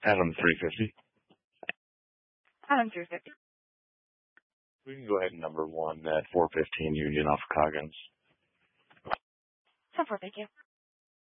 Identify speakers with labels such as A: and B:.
A: Adam 350.
B: Adam 350.
A: We can go ahead and number 1 at 415 Union off of Coggins.
B: 10-4, thank you.